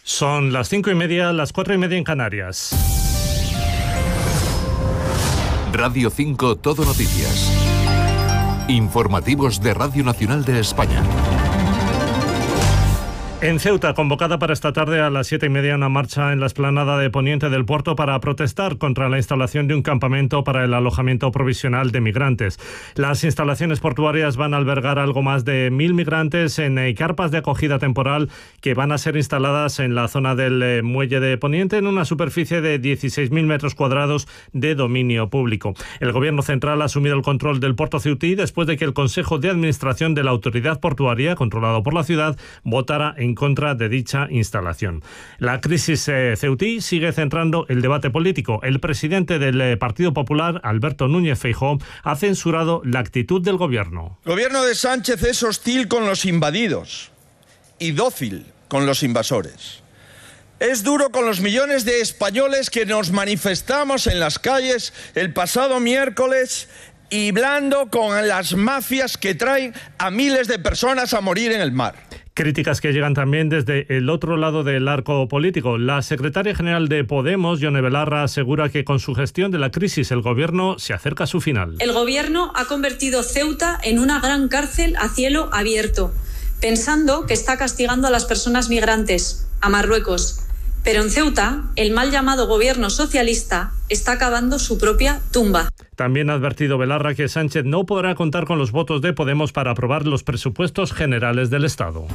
Son las 5:30, las 4:30 en Canarias. Radio 5 Todo Noticias. Informativos de Radio Nacional de España. En Ceuta, convocada para esta tarde a las 7:30 una marcha en la explanada de Poniente del puerto para protestar contra la instalación de un campamento para el alojamiento provisional de migrantes. Las instalaciones portuarias van a albergar algo más de 1.000 migrantes en carpas de acogida temporal que van a ser instaladas en la zona del muelle de Poniente en una superficie de 16.000 metros cuadrados de dominio público. El Gobierno central ha asumido el control del puerto ceutí después de que el Consejo de Administración de la Autoridad Portuaria, controlado por la ciudad, votara en contra de dicha instalación. La crisis ceutí sigue centrando el debate político. El presidente del Partido Popular, Alberto Núñez Feijóo, ha censurado la actitud del gobierno. El gobierno de Sánchez es hostil con los invadidos y dócil con los invasores. Es duro con los millones de españoles que nos manifestamos en las calles el pasado miércoles y blando con las mafias que traen a miles de personas a morir en el mar. Críticas que llegan también desde el otro lado del arco político. La secretaria general de Podemos, Yone Belarra, asegura que con su gestión de la crisis el gobierno se acerca a su final. El gobierno ha convertido Ceuta en una gran cárcel a cielo abierto, pensando que está castigando a las personas migrantes, a Marruecos. Pero en Ceuta, el mal llamado gobierno socialista está cavando su propia tumba. También ha advertido Belarra que Sánchez no podrá contar con los votos de Podemos para aprobar los presupuestos generales del Estado.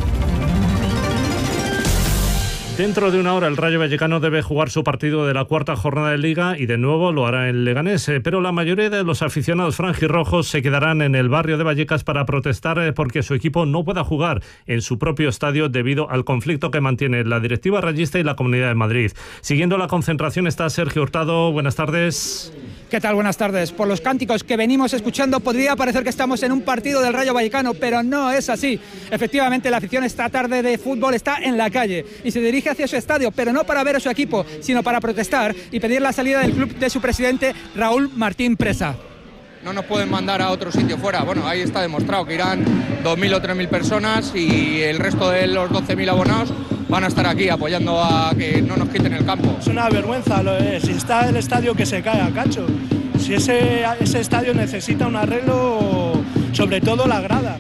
Dentro de una hora el Rayo Vallecano debe jugar su partido de la cuarta jornada de Liga y de nuevo lo hará en Leganés, pero la mayoría de los aficionados franjirrojos se quedarán en el barrio de Vallecas para protestar porque su equipo no pueda jugar en su propio estadio debido al conflicto que mantiene la directiva rayista y la Comunidad de Madrid. Siguiendo la concentración está Sergio Hurtado. Buenas tardes. ¿Qué tal? Buenas tardes. Por los cánticos que venimos escuchando podría parecer que estamos en un partido del Rayo Vallecano, pero no es así. Efectivamente, la afición esta tarde de fútbol está en la calle y se dirige hacia su estadio, pero no para ver a su equipo, sino para protestar y pedir la salida del club de su presidente Raúl Martín Presa. No nos pueden mandar a otro sitio fuera. Bueno, ahí está demostrado que irán 2.000 o 3.000 personas y el resto de los 12.000 abonados van a estar aquí apoyando a que no nos quiten el campo. Es una vergüenza, si está el estadio que se cae a cacho. Si ese estadio necesita un arreglo, sobre todo la grada.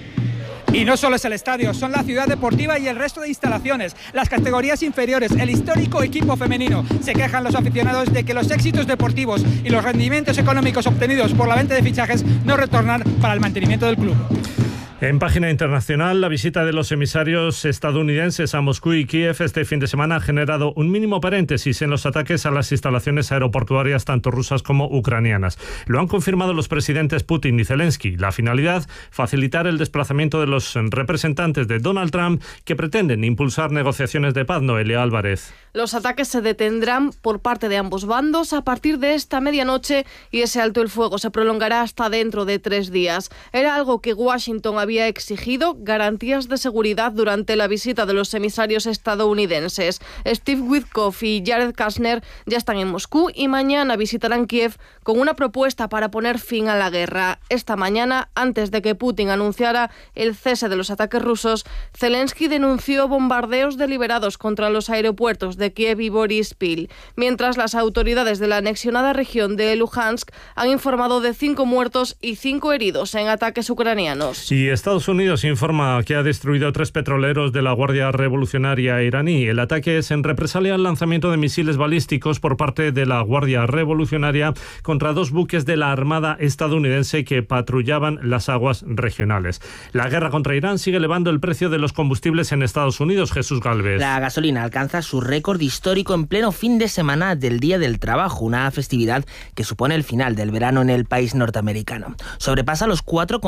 Y no solo es el estadio, son la ciudad deportiva y el resto de instalaciones, las categorías inferiores, el histórico equipo femenino. Se quejan los aficionados de que los éxitos deportivos y los rendimientos económicos obtenidos por la venta de fichajes no retornan para el mantenimiento del club. En página internacional, la visita de los emisarios estadounidenses a Moscú y Kiev este fin de semana ha generado un mínimo paréntesis en los ataques a las instalaciones aeroportuarias tanto rusas como ucranianas. Lo han confirmado los presidentes Putin y Zelensky. La finalidad, facilitar el desplazamiento de los representantes de Donald Trump que pretenden impulsar negociaciones de paz. Noelia Álvarez. Los ataques se detendrán por parte de ambos bandos a partir de esta medianoche y ese alto el fuego se prolongará hasta dentro de 3 días. Era algo que Washington había exigido, garantías de seguridad durante la visita de los emisarios estadounidenses. Steve Witkoff y Jared Kushner ya están en Moscú y mañana visitarán Kiev con una propuesta para poner fin a la guerra. Esta mañana, antes de que Putin anunciara el cese de los ataques rusos, Zelensky denunció bombardeos deliberados contra los aeropuertos de Kiev y Boryspil, mientras las autoridades de la anexionada región de Luhansk han informado de 5 muertos y 5 heridos en ataques ucranianos. Y Estados Unidos informa que ha destruido 3 petroleros de la Guardia Revolucionaria iraní. El ataque es en represalia al lanzamiento de misiles balísticos por parte de la Guardia Revolucionaria contra 2 buques de la Armada estadounidense que patrullaban las aguas regionales. La guerra contra Irán sigue elevando el precio de los combustibles en Estados Unidos. Jesús Gálvez. La gasolina alcanza su récord histórico en pleno fin de semana del Día del Trabajo, una festividad que supone el final del verano en el país norteamericano. Sobrepasa los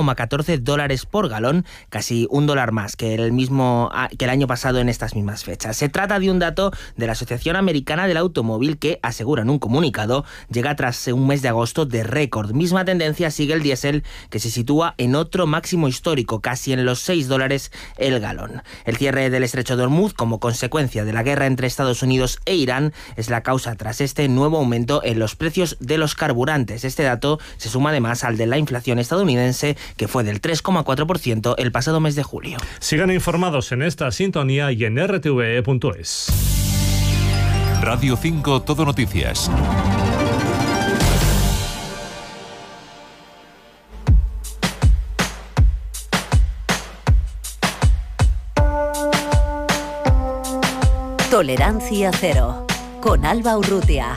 $4,14 por galón, casi $1 más que el año pasado en estas mismas fechas. Se trata de un dato de la Asociación Americana del Automóvil que, asegura en un comunicado, llega tras un mes de agosto de récord. Misma tendencia sigue el diésel, que se sitúa en otro máximo histórico, casi en los $6 el galón. El cierre del estrecho de Hormuz, como consecuencia de la guerra entre Estados Unidos e Irán, es la causa tras este nuevo aumento en los precios de los carburantes. Este dato se suma además al de la inflación estadounidense, que fue del 3,4% el pasado mes de julio. Sigan informados en esta sintonía y en rtve.es. Radio 5 Todo Noticias. Tolerancia cero, con Alba Urrutia.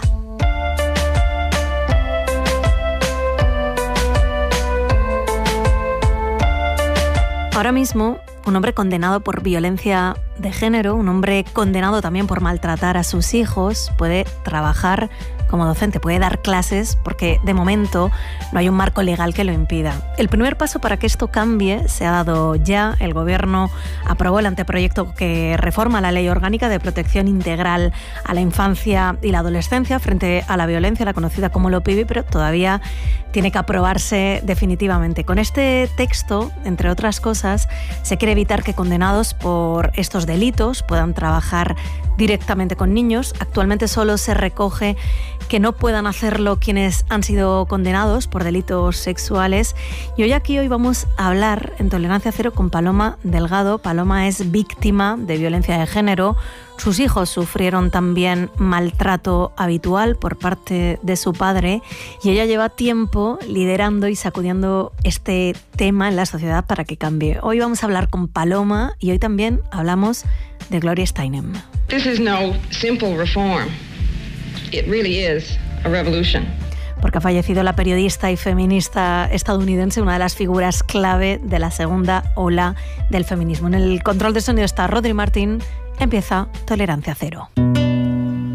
Ahora mismo, un hombre condenado por violencia de género, un hombre condenado también por maltratar a sus hijos, puede trabajar como docente, puede dar clases, porque de momento no hay un marco legal que lo impida. El primer paso para que esto cambie se ha dado ya. El Gobierno aprobó el anteproyecto que reforma la Ley Orgánica de Protección Integral a la Infancia y la Adolescencia frente a la violencia, la conocida como LOPIVI, pero todavía tiene que aprobarse definitivamente. Con este texto, entre otras cosas, se quiere evitar que condenados por estos delitos puedan trabajar directamente con niños. Actualmente solo se recoge que no puedan hacerlo quienes han sido condenados por delitos sexuales. Y hoy vamos a hablar en Tolerancia Cero con Paloma Delgado. Paloma es víctima de violencia de género. Sus hijos sufrieron también maltrato habitual por parte de su padre y ella lleva tiempo liderando y sacudiendo este tema en la sociedad para que cambie. Hoy vamos a hablar con Paloma y hoy también hablamos de Gloria Steinem. This is no simple reform. It really is a revolution. Porque ha fallecido la periodista y feminista estadounidense, una de las figuras clave de la segunda ola del feminismo. En el control de sonido está Rodri Martín. Empieza Tolerancia Cero.